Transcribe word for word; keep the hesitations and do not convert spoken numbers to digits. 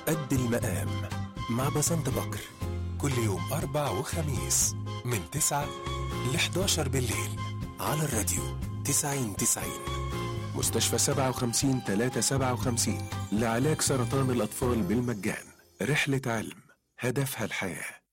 قد المقام مع بسنت بكر، كل يوم أربع وخميس من تسعة ل حداشر بالليل على الراديو تسعين تسعين. مستشفى سبعة وخمسين تلاتة سبعة وخمسين لعلاج سرطان الأطفال بالمجان. رحلة علم هدفها الحياة.